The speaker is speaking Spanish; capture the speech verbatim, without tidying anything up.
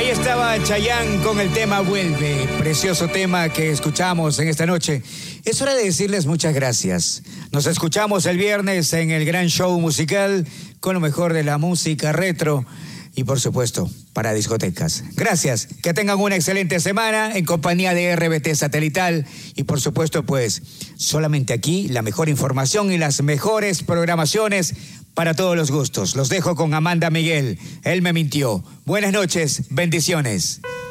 Ahí estaba Chayanne con el tema Vuelve, precioso tema que escuchamos en esta noche. Es hora de decirles muchas gracias. Nos escuchamos el viernes en el gran show musical con lo mejor de la música retro y, por supuesto, para discotecas. Gracias, que tengan una excelente semana en compañía de R B T Satelital y, por supuesto, pues, solamente aquí la mejor información y las mejores programaciones para todos los gustos. Los dejo con Amanda Miguel. Él me mintió. Buenas noches, bendiciones.